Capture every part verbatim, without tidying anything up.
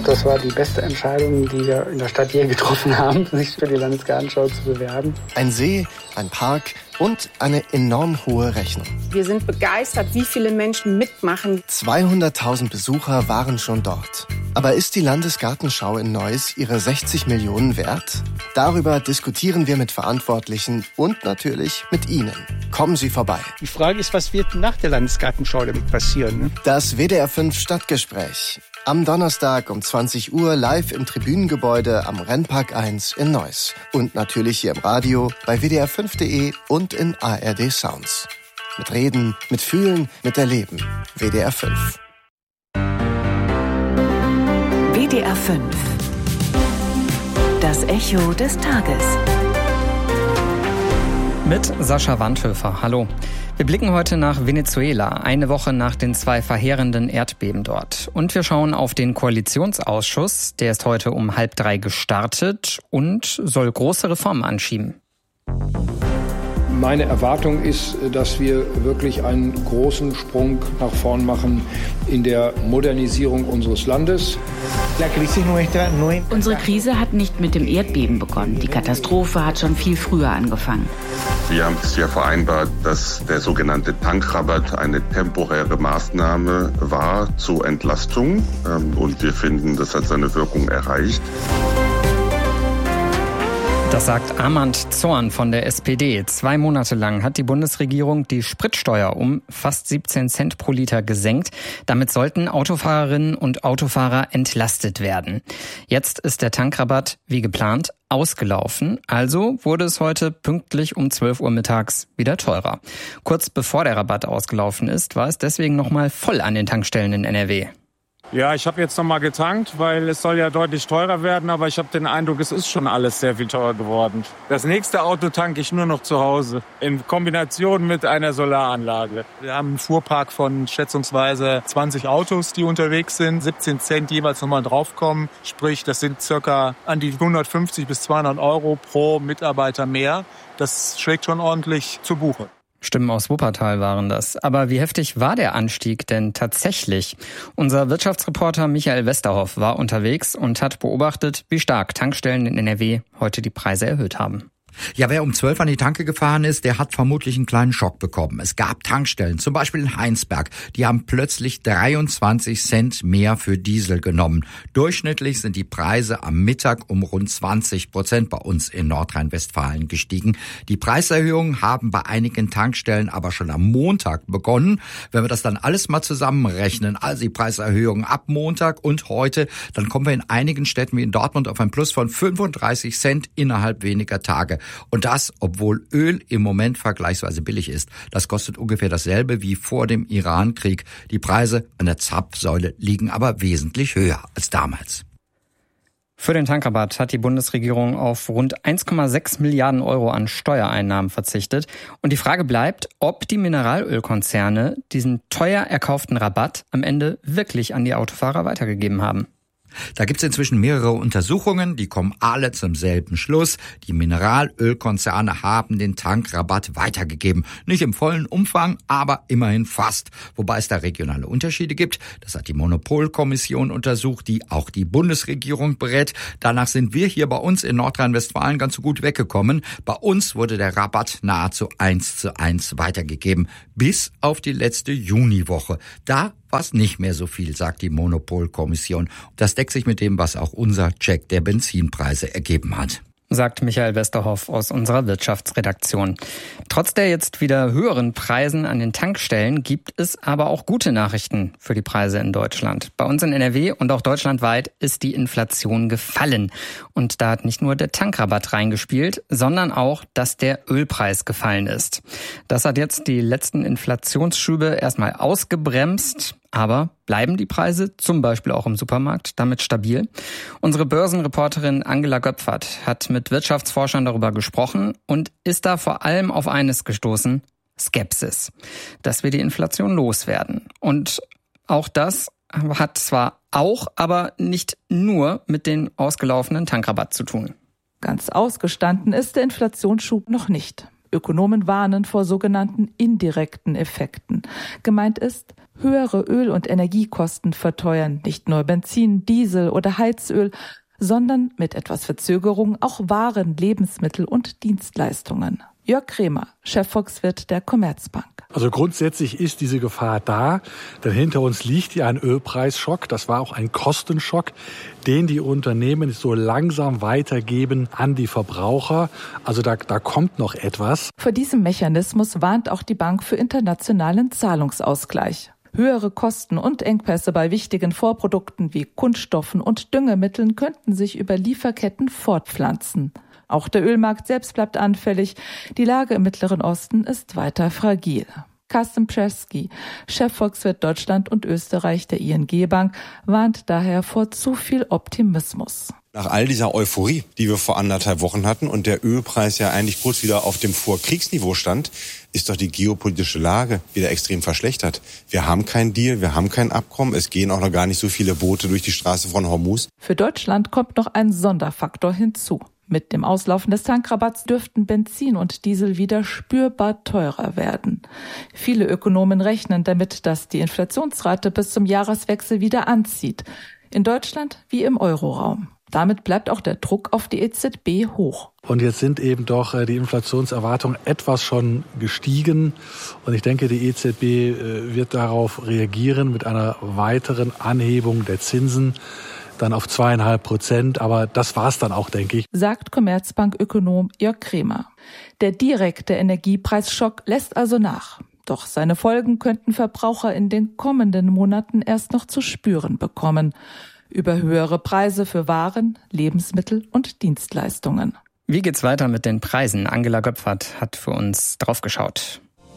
Das war die beste Entscheidung, die wir in der Stadt je getroffen haben, sich für die Landesgartenschau zu bewerben. Ein See, ein Park und eine enorm hohe Rechnung. Wir sind begeistert, wie viele Menschen mitmachen. zweihunderttausend Besucher waren schon dort. Aber ist die Landesgartenschau in Neuss ihre sechzig Millionen wert? Darüber diskutieren wir mit Verantwortlichen und natürlich mit Ihnen. Kommen Sie vorbei. Die Frage ist, was wird nach der Landesgartenschau damit passieren? Ne? Das W D R fünf Stadtgespräch. Am Donnerstag um zwanzig Uhr live im Tribünengebäude am Rennpark eins in Neuss. Und natürlich hier im Radio, bei W D R fünf Punkt de und in A R D Sounds. Mit Reden, mit Fühlen, mit Erleben. W D R fünf. W D R fünf. Das Echo des Tages. Mit Sascha Wandhöfer. Hallo. Wir blicken heute nach Venezuela, eine Woche nach den zwei verheerenden Erdbeben dort. Und wir schauen auf den Koalitionsausschuss. Der ist heute um halb drei gestartet und soll große Reformen anschieben. Meine Erwartung ist, dass wir wirklich einen großen Sprung nach vorn machen in der Modernisierung unseres Landes. Unsere Krise hat nicht mit dem Erdbeben begonnen. Die Katastrophe hat schon viel früher angefangen. Wir haben es ja vereinbart, dass der sogenannte Tankrabatt eine temporäre Maßnahme war zur Entlastung. Und wir finden, das hat seine Wirkung erreicht. Das sagt Armand Zorn von der S P D. Zwei Monate lang hat die Bundesregierung die Spritsteuer um fast siebzehn Cent pro Liter gesenkt. Damit sollten Autofahrerinnen und Autofahrer entlastet werden. Jetzt ist der Tankrabatt, wie geplant, ausgelaufen. Also wurde es heute pünktlich um zwölf Uhr mittags wieder teurer. Kurz bevor der Rabatt ausgelaufen ist, war es deswegen nochmal voll an den Tankstellen in N R W. Ja, ich habe jetzt noch mal getankt, weil es soll ja deutlich teurer werden, aber ich habe den Eindruck, es ist schon alles sehr viel teurer geworden. Das nächste Auto tanke ich nur noch zu Hause, in Kombination mit einer Solaranlage. Wir haben einen Fuhrpark von schätzungsweise zwanzig Autos, die unterwegs sind, siebzehn Cent jeweils nochmal draufkommen. Sprich, das sind circa an die hundertfünfzig bis zweihundert Euro pro Mitarbeiter mehr. Das schlägt schon ordentlich zu Buche. Stimmen aus Wuppertal waren das. Aber wie heftig war der Anstieg denn tatsächlich? Unser Wirtschaftsreporter Michael Westerhoff war unterwegs und hat beobachtet, wie stark Tankstellen in N R W heute die Preise erhöht haben. Ja, wer um zwölf an die Tanke gefahren ist, der hat vermutlich einen kleinen Schock bekommen. Es gab Tankstellen, zum Beispiel in Heinsberg, die haben plötzlich dreiundzwanzig Cent mehr für Diesel genommen. Durchschnittlich sind die Preise am Mittag um rund zwanzig Prozent bei uns in Nordrhein-Westfalen gestiegen. Die Preiserhöhungen haben bei einigen Tankstellen aber schon am Montag begonnen. Wenn wir das dann alles mal zusammenrechnen, also die Preiserhöhungen ab Montag und heute, dann kommen wir in einigen Städten wie in Dortmund auf ein Plus von fünfunddreißig Cent innerhalb weniger Tage. Und das, obwohl Öl im Moment vergleichsweise billig ist. Das kostet ungefähr dasselbe wie vor dem Iran-Krieg. Die Preise an der Zapfsäule liegen aber wesentlich höher als damals. Für den Tankrabatt hat die Bundesregierung auf rund eins Komma sechs Milliarden Euro an Steuereinnahmen verzichtet. Und die Frage bleibt, ob die Mineralölkonzerne diesen teuer erkauften Rabatt am Ende wirklich an die Autofahrer weitergegeben haben. Da gibt's inzwischen mehrere Untersuchungen, die kommen alle zum selben Schluss. Die Mineralölkonzerne haben den Tankrabatt weitergegeben. Nicht im vollen Umfang, aber immerhin fast. Wobei es da regionale Unterschiede gibt. Das hat die Monopolkommission untersucht, die auch die Bundesregierung berät. Danach sind wir hier bei uns in Nordrhein-Westfalen ganz so gut weggekommen. Bei uns wurde der Rabatt nahezu eins zu eins weitergegeben. Bis auf die letzte Juniwoche. Da war es nicht mehr so viel, sagt die Monopolkommission. Das deckt sich mit dem, was auch unser Check der Benzinpreise ergeben hat. Sagt Michael Westerhoff aus unserer Wirtschaftsredaktion. Trotz der jetzt wieder höheren Preisen an den Tankstellen gibt es aber auch gute Nachrichten für die Preise in Deutschland. Bei uns in N R W und auch deutschlandweit ist die Inflation gefallen. Und da hat nicht nur der Tankrabatt reingespielt, sondern auch, dass der Ölpreis gefallen ist. Das hat jetzt die letzten Inflationsschübe erstmal ausgebremst. Aber bleiben die Preise, zum Beispiel auch im Supermarkt, damit stabil? Unsere Börsenreporterin Angela Göpfert hat mit Wirtschaftsforschern darüber gesprochen und ist da vor allem auf eines gestoßen: Skepsis, dass wir die Inflation loswerden. Und auch das hat zwar auch, aber nicht nur mit dem ausgelaufenen Tankrabatt zu tun. Ganz ausgestanden ist der Inflationsschub noch nicht. Ökonomen warnen vor sogenannten indirekten Effekten. Gemeint ist, höhere Öl- und Energiekosten verteuern nicht nur Benzin, Diesel oder Heizöl, sondern mit etwas Verzögerung auch Waren, Lebensmittel und Dienstleistungen. Jörg Kremer, Chefvolkswirt der Commerzbank. Also grundsätzlich ist diese Gefahr da, denn hinter uns liegt ja ein Ölpreisschock. Das war auch ein Kostenschock, den die Unternehmen so langsam weitergeben an die Verbraucher. Also da, da kommt noch etwas. Vor diesem Mechanismus warnt auch die Bank für internationalen Zahlungsausgleich. Höhere Kosten und Engpässe bei wichtigen Vorprodukten wie Kunststoffen und Düngemitteln könnten sich über Lieferketten fortpflanzen. Auch der Ölmarkt selbst bleibt anfällig. Die Lage im Mittleren Osten ist weiter fragil. Carsten Przeski, Chefvolkswirt Deutschland und Österreich der I N G-Bank, warnt daher vor zu viel Optimismus. Nach all dieser Euphorie, die wir vor anderthalb Wochen hatten und der Ölpreis ja eigentlich kurz wieder auf dem Vorkriegsniveau stand, ist doch die geopolitische Lage wieder extrem verschlechtert. Wir haben keinen Deal, wir haben kein Abkommen, es gehen auch noch gar nicht so viele Boote durch die Straße von Hormuz. Für Deutschland kommt noch ein Sonderfaktor hinzu. Mit dem Auslaufen des Tankrabatts dürften Benzin und Diesel wieder spürbar teurer werden. Viele Ökonomen rechnen damit, dass die Inflationsrate bis zum Jahreswechsel wieder anzieht. In Deutschland wie im Euroraum. Damit bleibt auch der Druck auf die E Z B hoch. Und jetzt sind eben doch die Inflationserwartungen etwas schon gestiegen. Und ich denke, die E Z B wird darauf reagieren mit einer weiteren Anhebung der Zinsen. Dann auf zweieinhalb Prozent, aber das war's dann auch, denke ich. Sagt Commerzbank-Ökonom Jörg Kremer. Der direkte Energiepreisschock lässt also nach. Doch seine Folgen könnten Verbraucher in den kommenden Monaten erst noch zu spüren bekommen. Über höhere Preise für Waren, Lebensmittel und Dienstleistungen. Wie geht's weiter mit den Preisen? Angela Göpfert hat für uns draufgeschaut.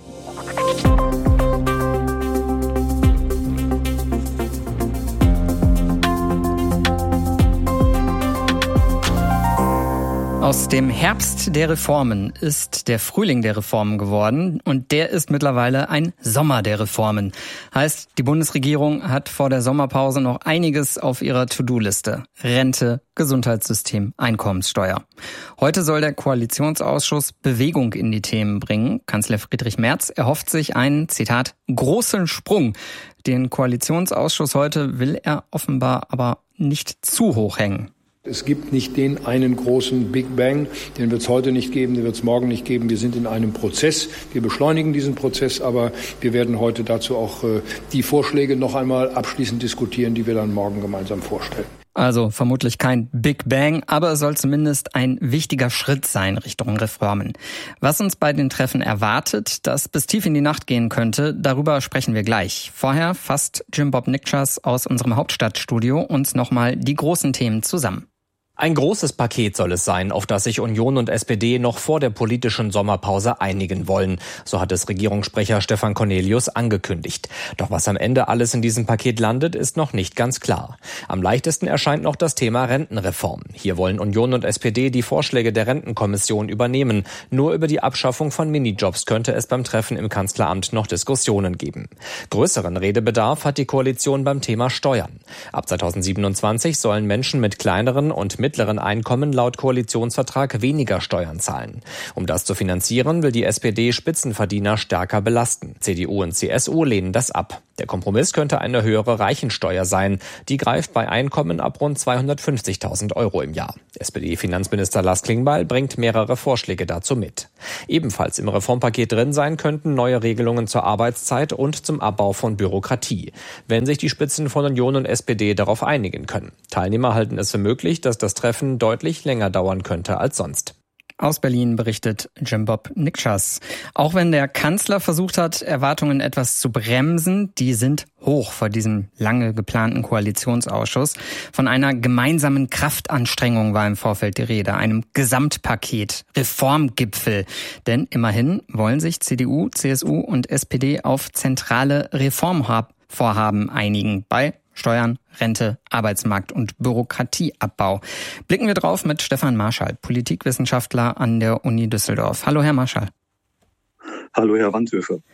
Aus dem Herbst der Reformen ist der Frühling der Reformen geworden und der ist mittlerweile ein Sommer der Reformen. Heißt, die Bundesregierung hat vor der Sommerpause noch einiges auf ihrer To-Do-Liste. Rente, Gesundheitssystem, Einkommenssteuer. Heute soll der Koalitionsausschuss Bewegung in die Themen bringen. Kanzler Friedrich Merz erhofft sich einen, Zitat, großen Sprung. Den Koalitionsausschuss heute will er offenbar aber nicht zu hoch hängen. Es gibt nicht den einen großen Big Bang, den wird es heute nicht geben, den wird es morgen nicht geben. Wir sind in einem Prozess, wir beschleunigen diesen Prozess, aber wir werden heute dazu auch äh, die Vorschläge noch einmal abschließend diskutieren, die wir dann morgen gemeinsam vorstellen. Also vermutlich kein Big Bang, aber es soll zumindest ein wichtiger Schritt sein Richtung Reformen. Was uns bei den Treffen erwartet, das bis tief in die Nacht gehen könnte, darüber sprechen wir gleich. Vorher fasst Jim Bob Nikchas aus unserem Hauptstadtstudio uns nochmal die großen Themen zusammen. Ein großes Paket soll es sein, auf das sich Union und S P D noch vor der politischen Sommerpause einigen wollen. So hat es Regierungssprecher Stefan Cornelius angekündigt. Doch was am Ende alles in diesem Paket landet, ist noch nicht ganz klar. Am leichtesten erscheint noch das Thema Rentenreform. Hier wollen Union und S P D die Vorschläge der Rentenkommission übernehmen. Nur über die Abschaffung von Minijobs könnte es beim Treffen im Kanzleramt noch Diskussionen geben. Größeren Redebedarf hat die Koalition beim Thema Steuern. Ab zweitausendsiebenundzwanzig sollen Menschen mit kleineren und mittleren Einkommen laut Koalitionsvertrag weniger Steuern zahlen. Um das zu finanzieren, will die S P D Spitzenverdiener stärker belasten. C D U und C S U lehnen das ab. Der Kompromiss könnte eine höhere Reichensteuer sein. Die greift bei Einkommen ab rund zweihundertfünfzigtausend Euro im Jahr. S P D-Finanzminister Lars Klingbeil bringt mehrere Vorschläge dazu mit. Ebenfalls im Reformpaket drin sein könnten neue Regelungen zur Arbeitszeit und zum Abbau von Bürokratie, wenn sich die Spitzen von Union und S P D darauf einigen können. Teilnehmer halten es für möglich, dass das Treffen deutlich länger dauern könnte als sonst. Aus Berlin berichtet Jim Bob Nikchas. Auch wenn der Kanzler versucht hat, Erwartungen etwas zu bremsen, die sind hoch vor diesem lange geplanten Koalitionsausschuss. Von einer gemeinsamen Kraftanstrengung war im Vorfeld die Rede, einem Gesamtpaket, Reformgipfel. Denn immerhin wollen sich C D U, C S U und S P D auf zentrale Reformvorhaben einigen bei Steuern, Rente, Arbeitsmarkt und Bürokratieabbau. Blicken wir drauf mit Stefan Marschall, Politikwissenschaftler an der Uni Düsseldorf. Hallo, Herr Marschall. Hallo, Herr Wandhöfer.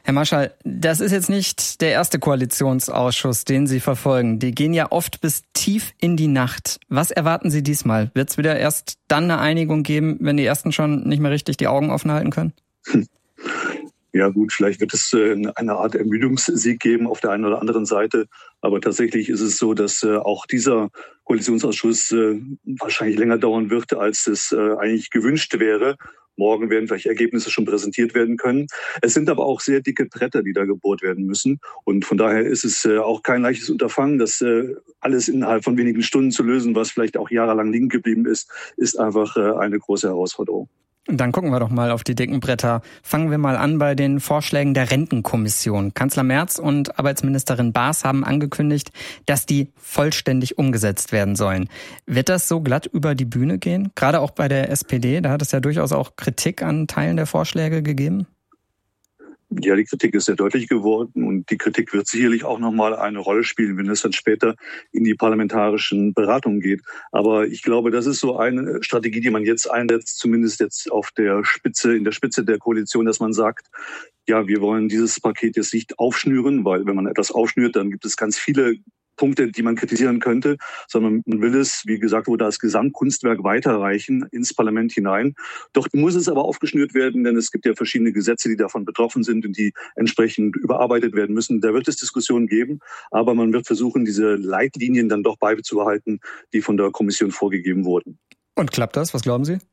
Herr Marschall, das ist jetzt nicht der erste Koalitionsausschuss, den Sie verfolgen. Die gehen ja oft bis tief in die Nacht. Was erwarten Sie diesmal? Wird es wieder erst dann eine Einigung geben, wenn die Ersten schon nicht mehr richtig die Augen offen halten können? Hm. Ja gut, vielleicht wird es eine Art Ermüdungssieg geben auf der einen oder anderen Seite. Aber tatsächlich ist es so, dass auch dieser Koalitionsausschuss wahrscheinlich länger dauern wird, als es eigentlich gewünscht wäre. Morgen werden vielleicht Ergebnisse schon präsentiert werden können. Es sind aber auch sehr dicke Bretter, die da gebohrt werden müssen. Und von daher ist es auch kein leichtes Unterfangen, das alles innerhalb von wenigen Stunden zu lösen, was vielleicht auch jahrelang liegen geblieben ist, ist einfach eine große Herausforderung. Dann gucken wir doch mal auf die dicken Bretter. Fangen wir mal an bei den Vorschlägen der Rentenkommission. Kanzler Merz und Arbeitsministerin Baas haben angekündigt, dass die vollständig umgesetzt werden sollen. Wird das so glatt über die Bühne gehen? Gerade auch bei der S P D, da hat es ja durchaus auch Kritik an Teilen der Vorschläge gegeben. Ja, die Kritik ist sehr deutlich geworden und die Kritik wird sicherlich auch nochmal eine Rolle spielen, wenn es dann später in die parlamentarischen Beratungen geht. Aber ich glaube, das ist so eine Strategie, die man jetzt einsetzt, zumindest jetzt auf der Spitze, in der Spitze der Koalition, dass man sagt, ja, wir wollen dieses Paket jetzt nicht aufschnüren, weil wenn man etwas aufschnürt, dann gibt es ganz viele Punkte, die man kritisieren könnte, sondern man will es, wie gesagt wurde, als Gesamtkunstwerk weiterreichen ins Parlament hinein. Doch muss es aber aufgeschnürt werden, denn es gibt ja verschiedene Gesetze, die davon betroffen sind und die entsprechend überarbeitet werden müssen. Da wird es Diskussionen geben, aber man wird versuchen, diese Leitlinien dann doch beizubehalten, die von der Kommission vorgegeben wurden. Und klappt das? Was glauben Sie?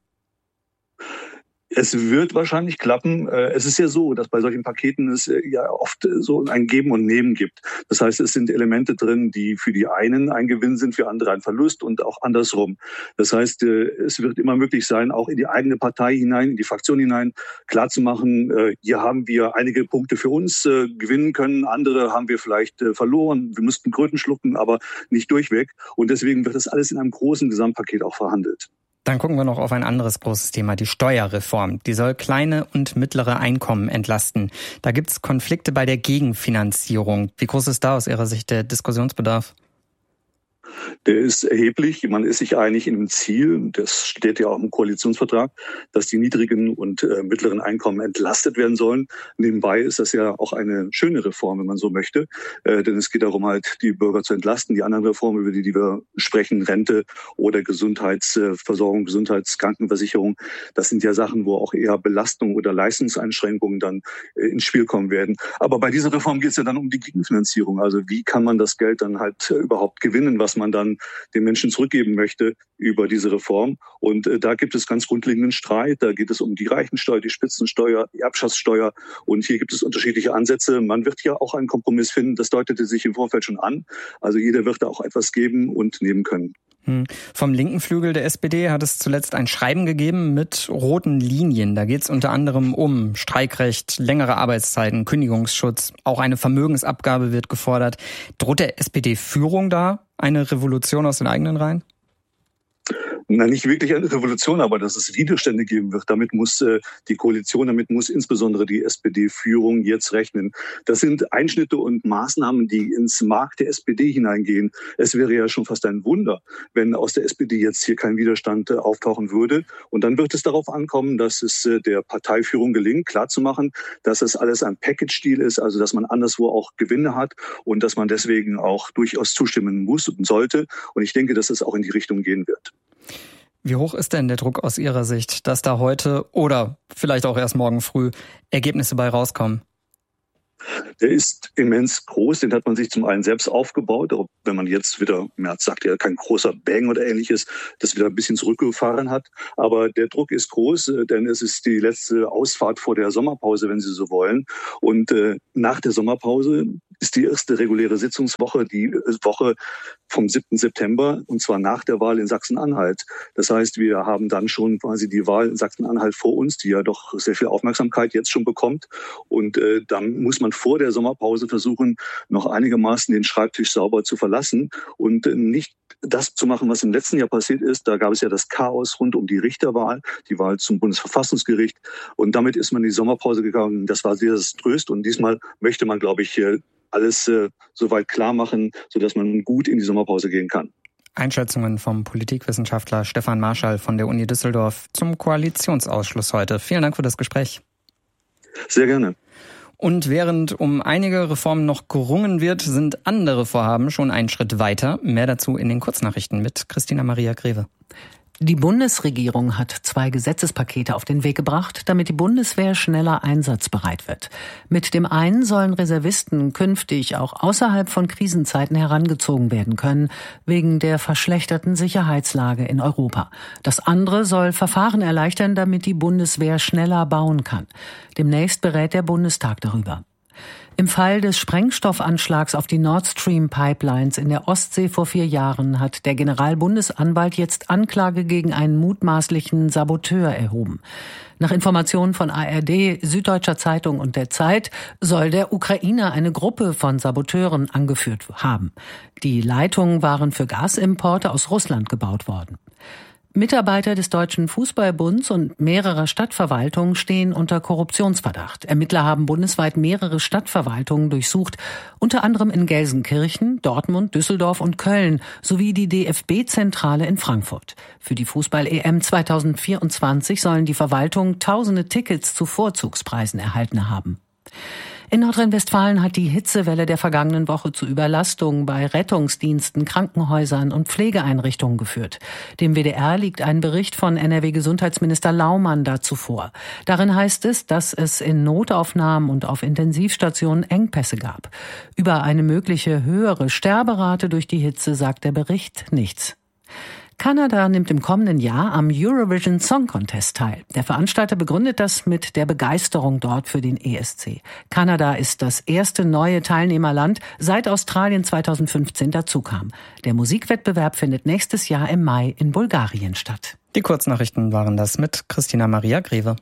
Es wird wahrscheinlich klappen. Es ist ja so, dass bei solchen Paketen es ja oft so ein Geben und Nehmen gibt. Das heißt, es sind Elemente drin, die für die einen ein Gewinn sind, für andere ein Verlust und auch andersrum. Das heißt, es wird immer möglich sein, auch in die eigene Partei hinein, in die Fraktion hinein, klarzumachen, hier haben wir einige Punkte für uns gewinnen können, andere haben wir vielleicht verloren. Wir mussten Kröten schlucken, aber nicht durchweg. Und deswegen wird das alles in einem großen Gesamtpaket auch verhandelt. Dann gucken wir noch auf ein anderes großes Thema, die Steuerreform. Die soll kleine und mittlere Einkommen entlasten. Da gibt es Konflikte bei der Gegenfinanzierung. Wie groß ist da aus Ihrer Sicht der Diskussionsbedarf? Der ist erheblich. Man ist sich einig in dem Ziel, das steht ja auch im Koalitionsvertrag, dass die niedrigen und äh, mittleren Einkommen entlastet werden sollen. Nebenbei ist das ja auch eine schöne Reform, wenn man so möchte. Äh, denn es geht darum, halt die Bürger zu entlasten. Die anderen Reformen, über die, die wir sprechen, Rente oder Gesundheitsversorgung, Gesundheitskrankenversicherung, das sind ja Sachen, wo auch eher Belastung oder Leistungseinschränkungen dann äh, ins Spiel kommen werden. Aber bei dieser Reform geht es ja dann um die Gegenfinanzierung. Also wie kann man das Geld dann halt äh, überhaupt gewinnen, was man dann den Menschen zurückgeben möchte über diese Reform. Und äh, da gibt es ganz grundlegenden Streit. Da geht es um die Reichensteuer, die Spitzensteuer, die Erbschaftssteuer. Und hier gibt es unterschiedliche Ansätze. Man wird ja auch einen Kompromiss finden. Das deutete sich im Vorfeld schon an. Also jeder wird da auch etwas geben und nehmen können. Hm. Vom linken Flügel der S P D hat es zuletzt ein Schreiben gegeben mit roten Linien. Da geht es unter anderem um Streikrecht, längere Arbeitszeiten, Kündigungsschutz. Auch eine Vermögensabgabe wird gefordert. Droht der S P D-Führung da eine Revolution aus den eigenen Reihen? Na, nicht wirklich eine Revolution, aber dass es Widerstände geben wird. Damit muss äh, die Koalition, damit muss insbesondere die S P D-Führung jetzt rechnen. Das sind Einschnitte und Maßnahmen, die ins Mark der S P D hineingehen. Es wäre ja schon fast ein Wunder, wenn aus der S P D jetzt hier kein Widerstand äh, auftauchen würde. Und dann wird es darauf ankommen, dass es äh, der Parteiführung gelingt, klarzumachen, dass das alles ein Package-Deal ist, also dass man anderswo auch Gewinne hat und dass man deswegen auch durchaus zustimmen muss und sollte. Und ich denke, dass es auch in die Richtung gehen wird. Wie hoch ist denn der Druck aus Ihrer Sicht, dass da heute oder vielleicht auch erst morgen früh Ergebnisse bei rauskommen? Der ist immens groß, den hat man sich zum einen selbst aufgebaut, auch wenn man jetzt wieder, Merz sagt ja kein großer Bang oder ähnliches, das wieder ein bisschen zurückgefahren hat. Aber der Druck ist groß, denn es ist die letzte Ausfahrt vor der Sommerpause, wenn Sie so wollen. Und äh, nach der Sommerpause ist die erste reguläre Sitzungswoche, die Woche vom siebten September, und zwar nach der Wahl in Sachsen-Anhalt. Das heißt, wir haben dann schon quasi die Wahl in Sachsen-Anhalt vor uns, die ja doch sehr viel Aufmerksamkeit jetzt schon bekommt. Und äh, dann muss man vor der Sommerpause versuchen, noch einigermaßen den Schreibtisch sauber zu verlassen und äh, nicht das zu machen, was im letzten Jahr passiert ist. Da gab es ja das Chaos rund um die Richterwahl, die Wahl zum Bundesverfassungsgericht. Und damit ist man in die Sommerpause gegangen. Das war sehr desaströs. Und diesmal möchte man, glaube ich, alles äh, soweit klar machen, sodass man gut in die Sommerpause gehen kann. Einschätzungen vom Politikwissenschaftler Stefan Marschall von der Uni Düsseldorf zum Koalitionsausschluss heute. Vielen Dank für das Gespräch. Sehr gerne. Und während um einige Reformen noch gerungen wird, sind andere Vorhaben schon einen Schritt weiter. Mehr dazu in den Kurznachrichten mit Christina Maria Greve. Die Bundesregierung hat zwei Gesetzespakete auf den Weg gebracht, damit die Bundeswehr schneller einsatzbereit wird. Mit dem einen sollen Reservisten künftig auch außerhalb von Krisenzeiten herangezogen werden können, wegen der verschlechterten Sicherheitslage in Europa. Das andere soll Verfahren erleichtern, damit die Bundeswehr schneller bauen kann. Demnächst berät der Bundestag darüber. Im Fall des Sprengstoffanschlags auf die Nord Stream Pipelines in der Ostsee vor vier Jahren hat der Generalbundesanwalt jetzt Anklage gegen einen mutmaßlichen Saboteur erhoben. Nach Informationen von A R D, Süddeutscher Zeitung und der Zeit soll der Ukrainer eine Gruppe von Saboteuren angeführt haben. Die Leitungen waren für Gasimporte aus Russland gebaut worden. Mitarbeiter des Deutschen Fußballbunds und mehrerer Stadtverwaltungen stehen unter Korruptionsverdacht. Ermittler haben bundesweit mehrere Stadtverwaltungen durchsucht, unter anderem in Gelsenkirchen, Dortmund, Düsseldorf und Köln sowie die D F B-Zentrale in Frankfurt. Für die Fußball-E M zweitausendvierundzwanzig sollen die Verwaltungen tausende Tickets zu Vorzugspreisen erhalten haben. In Nordrhein-Westfalen hat die Hitzewelle der vergangenen Woche zu Überlastungen bei Rettungsdiensten, Krankenhäusern und Pflegeeinrichtungen geführt. Dem W D R liegt ein Bericht von N R W-Gesundheitsminister Laumann dazu vor. Darin heißt es, dass es in Notaufnahmen und auf Intensivstationen Engpässe gab. Über eine mögliche höhere Sterberate durch die Hitze sagt der Bericht nichts. Kanada nimmt im kommenden Jahr am Eurovision Song Contest teil. Der Veranstalter begründet das mit der Begeisterung dort für den E S C. Kanada ist das erste neue Teilnehmerland, seit Australien zweitausendfünfzehn dazukam. Der Musikwettbewerb findet nächstes Jahr im Mai in Bulgarien statt. Die Kurznachrichten waren das mit Christina Maria Greve.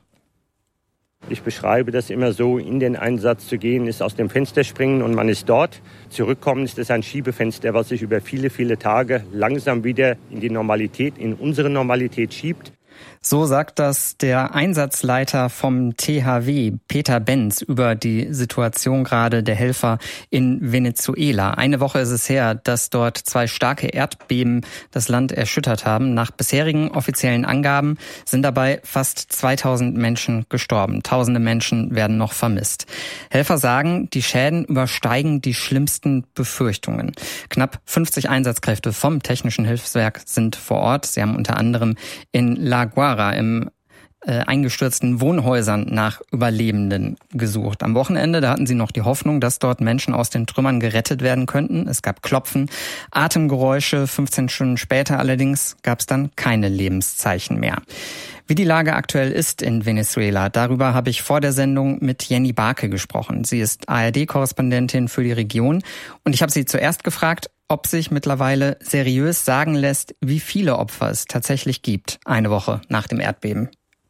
Ich beschreibe das immer so, in den Einsatz zu gehen, ist aus dem Fenster springen und man ist dort. Zurückkommen ist es ein Schiebefenster, was sich über viele, viele Tage langsam wieder in die Normalität, in unsere Normalität schiebt. So sagt das der Einsatzleiter vom T H W, Peter Benz, über die Situation gerade der Helfer in Venezuela. Eine Woche ist es her, dass dort zwei starke Erdbeben das Land erschüttert haben. Nach bisherigen offiziellen Angaben sind dabei fast zweitausend Menschen gestorben. Tausende Menschen werden noch vermisst. Helfer sagen, die Schäden übersteigen die schlimmsten Befürchtungen. Knapp fünfzig Einsatzkräfte vom Technischen Hilfswerk sind vor Ort. Sie haben unter anderem in La Guaira im äh, eingestürzten Wohnhäusern nach Überlebenden gesucht. Am Wochenende, da hatten sie noch die Hoffnung, dass dort Menschen aus den Trümmern gerettet werden könnten. Es gab Klopfen, Atemgeräusche. fünfzehn Stunden später allerdings gab es dann keine Lebenszeichen mehr. Wie die Lage aktuell ist in Venezuela, darüber habe ich vor der Sendung mit Jenny Barke gesprochen. Sie ist A R D-Korrespondentin für die Region und ich habe sie zuerst gefragt, ob sich mittlerweile seriös sagen lässt, wie viele Opfer es tatsächlich gibt, eine Woche nach dem Erdbeben.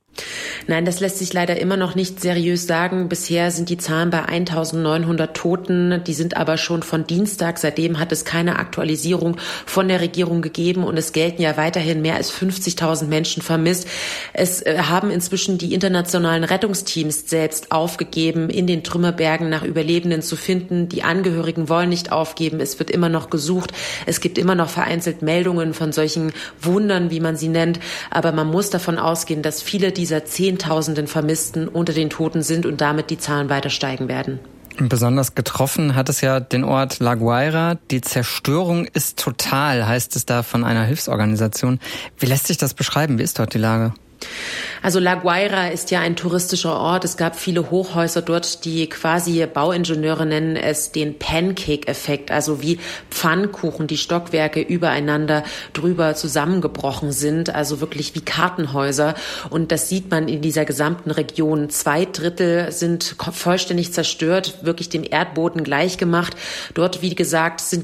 Nein, das lässt sich leider immer noch nicht seriös sagen. Bisher sind die Zahlen bei eintausendneunhundert Toten. Die sind aber schon von Dienstag. Seitdem hat es keine Aktualisierung von der Regierung gegeben und es gelten ja weiterhin mehr als fünfzigtausend Menschen vermisst. Es haben inzwischen die internationalen Rettungsteams selbst aufgegeben, in den Trümmerbergen nach Überlebenden zu finden. Die Angehörigen wollen nicht aufgeben. Es wird immer noch gesucht. Es gibt immer noch vereinzelt Meldungen von solchen Wundern, wie man sie nennt. Aber man muss davon ausgehen, dass viele dieser Zehntausenden Vermissten unter den Toten sind und damit die Zahlen weiter steigen werden. Besonders getroffen hat es ja den Ort La Guaira. Die Zerstörung ist total, heißt es da von einer Hilfsorganisation. Wie lässt sich das beschreiben? Wie ist dort die Lage? Also La Guaira ist ja ein touristischer Ort. Es gab viele Hochhäuser dort, die quasi Bauingenieure nennen es den Pancake-Effekt, also wie Pfannkuchen, die Stockwerke übereinander drüber zusammengebrochen sind, also wirklich wie Kartenhäuser. Und das sieht man in dieser gesamten Region. Zwei Drittel sind vollständig zerstört, wirklich dem Erdboden gleichgemacht. Dort, wie gesagt, sind